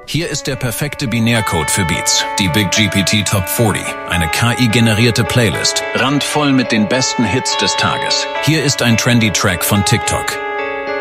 Hier ist der perfekte Binärcode für Beats. Die Big GPT Top 40. Eine KI-generierte Playlist. Randvoll mit den besten Hits des Tages. Hier ist ein trendy Track von TikTok.